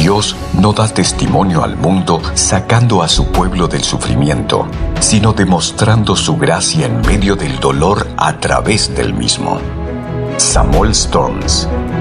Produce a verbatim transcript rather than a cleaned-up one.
Dios no da testimonio al mundo sacando a su pueblo del sufrimiento, sino demostrando su gracia en medio del dolor a través del mismo. Samuel Storms.